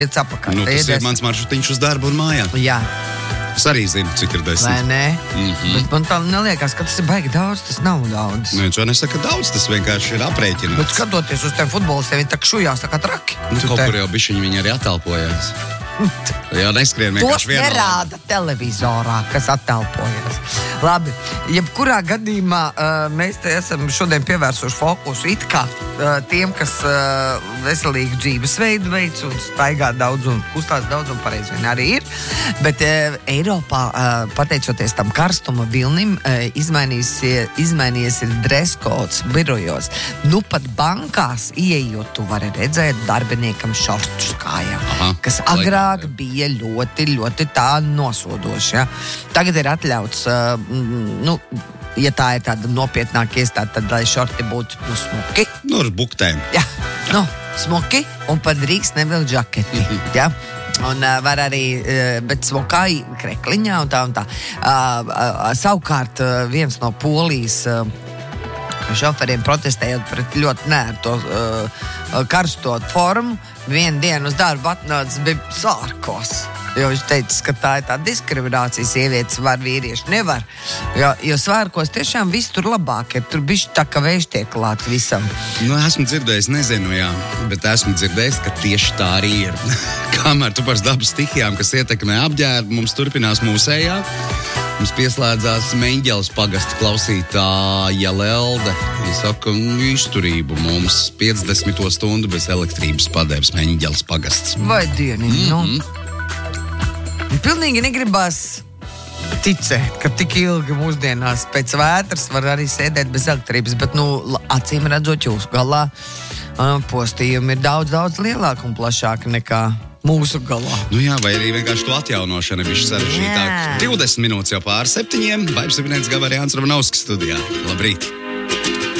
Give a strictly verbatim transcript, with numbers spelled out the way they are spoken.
apakaļ. Nu, tas ir mans maršrutiņš uz darbu un mājām. Jā. Es arī zinu, cik ir desmit. Vai ne? Mm-hmm. Bet man tā neliekas, ka tas ir baigi daudz, tas nav daudz. Nu, jau nesaka daudz, tas vienkārši ir aprēķināts. Bet skatoties uz tiem futbolistiem, viņi tā šujās tā kā traki. Nu, kaut kur jau bišķiņi viņi arī atalpojās. Jā, neskrien vienkārši vienalga. Tos nerāda televizorā, kas attelpojas. Labi, jebkurā gadījumā uh, mēs te esam šodien pievērsuši fokusu it kā uh, tiem, kas uh, veselīgu dzīvesveidu veids un staigā daudz un kustās daudz un pareizi vien arī ir. Bet uh, Eiropā, uh, pateicoties tam karstuma vilnim, uh, izmainījies, izmainījies ir dress codes birojos. Nu pat bankās ieejot, tu vari redzēt darbiniekam šortus kājām, Aha, kas agrāk bija ļoti, ļoti tā nosodoši. Ja? Tagad ir atļauts, uh, nu, ja tā ir tāda nopietnāka iestāde, tad lai šorti būtu nu, smuki. Nu, ar buktēm. Jā, nu, smuki un pat drīkst nevēl džaketi. Ja? Un uh, var arī, uh, bet smukā krekliņā un tā un tā. Uh, uh, savukārt uh, viens no Polijas uh, šoferiem protestējot pret ļoti nērto uh, karsto formu, vienu dienu uz darbu atnācis bija sārkos. Jo viņš teica, ka tā ir tā diskriminācija, sievietes var, vīrieši nevar. Jo, jo svārkos tiešām viss tur labāk ir, tur bišķi tā kā vējš tiek klāt visam. Nu, esmu dzirdējis, nezinu, jā, bet esmu dzirdējis, ka tieši tā arī ir. Kamēr tu par dabas stihijām, kas ietekmē apģērbu, mums turpinās mūsējā. Mums pieslēdzās Meņģeles pagasta klausītāja Lelde. Viņa saka, izturību mums piecdesmit stundu bez elektrības padevis Meņģeles pagasts. Vai dieniņ, Mm-hmm. nu? Pilnīgi negribās ticēt, ka tik ilgi mūsdienās pēc vētras var arī sēdēt bez elektrības, bet, nu, acīm redzot jūsu galā, postījumi ir daudz, daudz lielāki un plašāki nekā mūsu galā. Nu jā, vai arī vienkārši to atjaunošana ir bišķi sarežģītāk. divdesmit minūtes jau pār septiņiem, Vaibs Ibinēts Gavariāns Ravanovskis studijā. Labrīt!